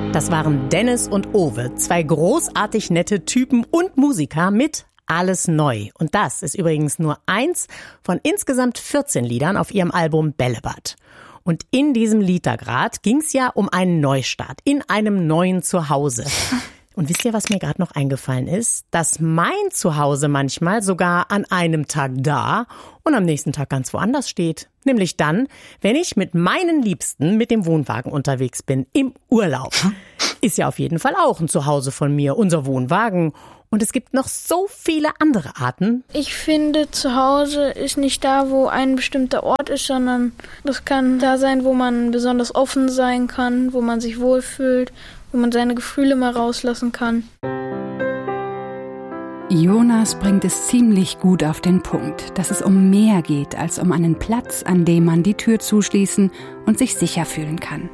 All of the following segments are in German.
Das waren Dennis und Owe, zwei großartig nette Typen und Musiker mit Alles neu. Und das ist übrigens nur eins von insgesamt 14 Liedern auf ihrem Album Bällebad. Und in diesem Lied da grad ging's ja um einen Neustart in einem neuen Zuhause. Und wisst ihr, was mir gerade noch eingefallen ist? Dass mein Zuhause manchmal sogar an einem Tag da und am nächsten Tag ganz woanders steht. Nämlich dann, wenn ich mit meinen Liebsten mit dem Wohnwagen unterwegs bin, im Urlaub. Ist ja auf jeden Fall auch ein Zuhause von mir, unser Wohnwagen. Und es gibt noch so viele andere Arten. Ich finde, Zuhause ist nicht da, wo ein bestimmter Ort ist, sondern das kann da sein, wo man besonders offen sein kann, wo man sich wohlfühlt, wo man seine Gefühle mal rauslassen kann. Jonas bringt es ziemlich gut auf den Punkt, dass es um mehr geht als um einen Platz, an dem man die Tür zuschließen und sich sicher fühlen kann.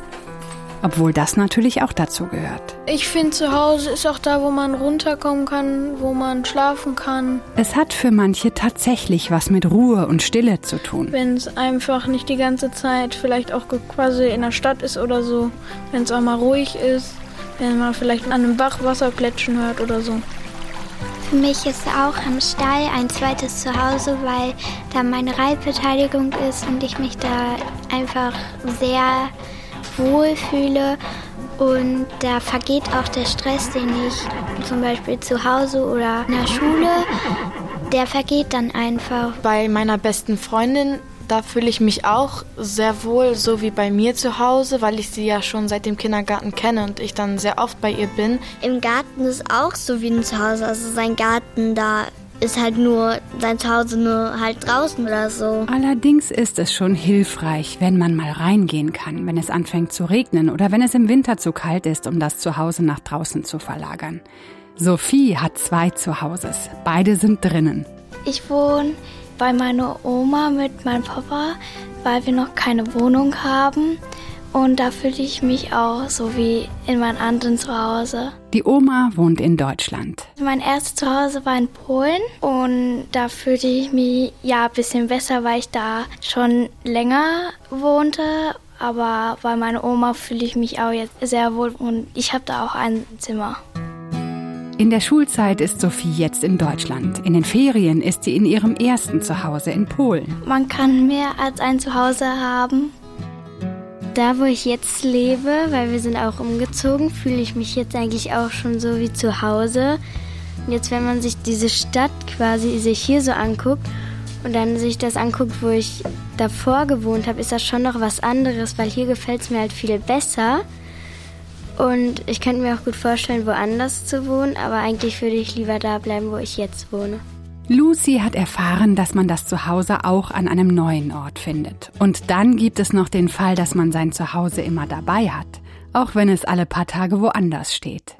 Obwohl das natürlich auch dazu gehört. Ich finde, zu Hause ist auch da, wo man runterkommen kann, wo man schlafen kann. Es hat für manche tatsächlich was mit Ruhe und Stille zu tun. Wenn es einfach nicht die ganze Zeit vielleicht auch quasi in der Stadt ist oder so. Wenn es auch mal ruhig ist, wenn man vielleicht an einem Bach Wasser plätschern hört oder so. Für mich ist auch am Stall ein zweites Zuhause, weil da meine Reitbeteiligung ist und ich mich da einfach sehr wohlfühle und da vergeht auch der Stress, den ich zum Beispiel zu Hause oder in der Schule, der vergeht dann einfach. Bei meiner besten Freundin, da fühle ich mich auch sehr wohl, so wie bei mir zu Hause, weil ich sie ja schon seit dem Kindergarten kenne und ich dann sehr oft bei ihr bin. Im Garten ist auch so wie ein Zuhause, also sein Garten, da ist halt nur sein Zuhause nur halt draußen oder so. Allerdings ist es schon hilfreich, wenn man mal reingehen kann, wenn es anfängt zu regnen oder wenn es im Winter zu kalt ist, um das Zuhause nach draußen zu verlagern. Sophie hat 2 Zuhauses. Beide sind drinnen. Ich wohne bei meiner Oma mit meinem Papa, weil wir noch keine Wohnung haben. Und da fühle ich mich auch so wie in meinem anderen Zuhause. Die Oma wohnt in Deutschland. Mein erstes Zuhause war in Polen und da fühlte ich mich ja ein bisschen besser, weil ich da schon länger wohnte. Aber bei meiner Oma fühle ich mich auch jetzt sehr wohl und ich habe da auch ein Zimmer. In der Schulzeit ist Sophie jetzt in Deutschland. In den Ferien ist sie in ihrem ersten Zuhause in Polen. Man kann mehr als ein Zuhause haben. Da, wo ich jetzt lebe, weil wir sind auch umgezogen, fühle ich mich jetzt eigentlich auch schon so wie zu Hause. Und jetzt, wenn man sich diese Stadt quasi sich hier so anguckt und dann sich das anguckt, wo ich davor gewohnt habe, ist das schon noch was anderes, weil hier gefällt es mir halt viel besser. Und ich könnte mir auch gut vorstellen, woanders zu wohnen, aber eigentlich würde ich lieber da bleiben, wo ich jetzt wohne. Lucy hat erfahren, dass man das Zuhause auch an einem neuen Ort findet. Und dann gibt es noch den Fall, dass man sein Zuhause immer dabei hat, auch wenn es alle paar Tage woanders steht.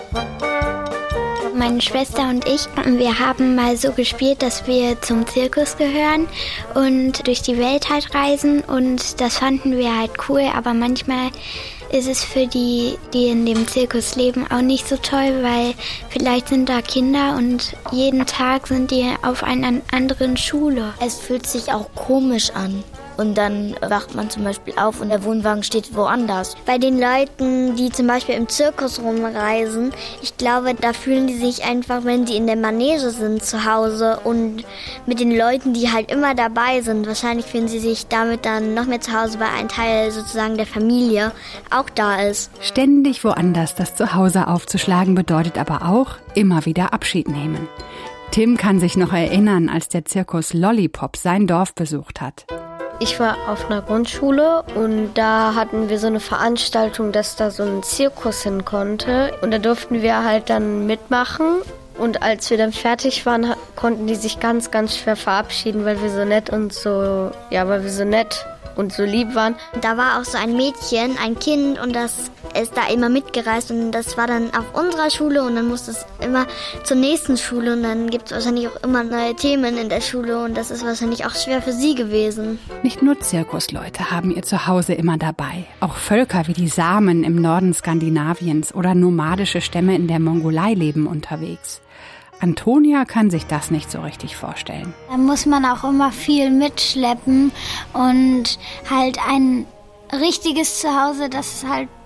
Meine Schwester und ich, wir haben mal so gespielt, dass wir zum Zirkus gehören und durch die Welt halt reisen und das fanden wir halt cool, aber manchmal ist es für die in dem Zirkus leben, auch nicht so toll, weil vielleicht sind da Kinder und jeden Tag sind die auf einer anderen Schule. Es fühlt sich auch komisch an. Und dann wacht man zum Beispiel auf und der Wohnwagen steht woanders. Bei den Leuten, die zum Beispiel im Zirkus rumreisen, ich glaube, da fühlen die sich einfach, wenn sie in der Manege sind, zu Hause. Und mit den Leuten, die halt immer dabei sind, wahrscheinlich fühlen sie sich damit dann noch mehr zu Hause, weil ein Teil sozusagen der Familie auch da ist. Ständig woanders das Zuhause aufzuschlagen bedeutet aber auch immer wieder Abschied nehmen. Tim kann sich noch erinnern, als der Zirkus Lollipop sein Dorf besucht hat. Ich war auf einer Grundschule und da hatten wir so eine Veranstaltung, dass da so ein Zirkus hin konnte. Und da durften wir halt dann mitmachen. Und als wir dann fertig waren, konnten die sich ganz, ganz schwer verabschieden, weil wir so nett und so, ja, weil wir so nett und so lieb waren. Da war auch so ein Mädchen, ein Kind und das ist da immer mitgereist und das war dann auf unserer Schule und dann musste es immer zur nächsten Schule und dann gibt es wahrscheinlich auch immer neue Themen in der Schule und das ist wahrscheinlich auch schwer für sie gewesen. Nicht nur Zirkusleute haben ihr Zuhause immer dabei. Auch Völker wie die Samen im Norden Skandinaviens oder nomadische Stämme in der Mongolei leben unterwegs. Antonia kann sich das nicht so richtig vorstellen. Da muss man auch immer viel mitschleppen und halt ein richtiges Zuhause, das ist halt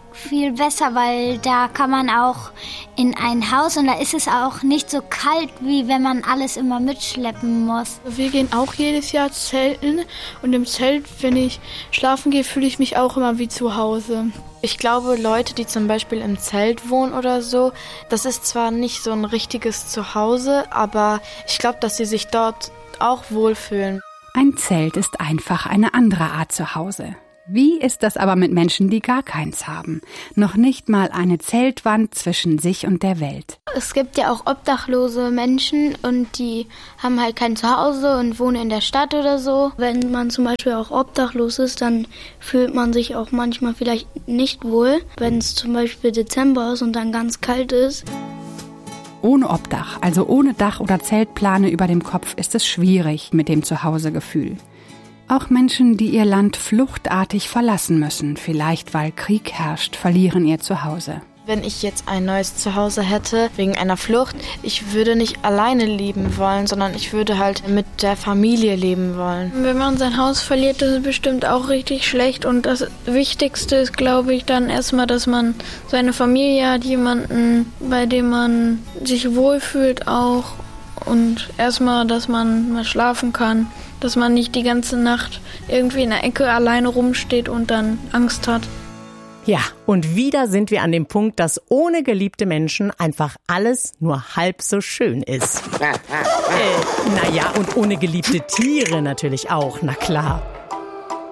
viel besser, weil da kann man auch in ein Haus und da ist es auch nicht so kalt, wie wenn man alles immer mitschleppen muss. Wir gehen auch jedes Jahr zelten und im Zelt, wenn ich schlafen gehe, fühle ich mich auch immer wie zu Hause. Ich glaube, Leute, die zum Beispiel im Zelt wohnen oder so, das ist zwar nicht so ein richtiges Zuhause, aber ich glaube, dass sie sich dort auch wohlfühlen. Ein Zelt ist einfach eine andere Art Zuhause. Wie ist das aber mit Menschen, die gar keins haben? Noch nicht mal eine Zeltwand zwischen sich und der Welt. Es gibt ja auch obdachlose Menschen und die haben halt kein Zuhause und wohnen in der Stadt oder so. Wenn man zum Beispiel auch obdachlos ist, dann fühlt man sich auch manchmal vielleicht nicht wohl, wenn es zum Beispiel Dezember ist und dann ganz kalt ist. Ohne Obdach, also ohne Dach oder Zeltplane über dem Kopf, ist es schwierig mit dem Zuhausegefühl. Auch Menschen, die ihr Land fluchtartig verlassen müssen, vielleicht weil Krieg herrscht, verlieren ihr Zuhause. Wenn ich jetzt ein neues Zuhause hätte, wegen einer Flucht, ich würde nicht alleine leben wollen, sondern ich würde halt mit der Familie leben wollen. Wenn man sein Haus verliert, ist es bestimmt auch richtig schlecht. Und das Wichtigste ist, glaube ich, dann erstmal, dass man seine Familie hat, jemanden, bei dem man sich wohlfühlt auch. Und erstmal, dass man mal schlafen kann, dass man nicht die ganze Nacht irgendwie in der Ecke alleine rumsteht und dann Angst hat. Ja, und wieder sind wir an dem Punkt, dass ohne geliebte Menschen einfach alles nur halb so schön ist. Naja, und ohne geliebte Tiere natürlich auch, na klar.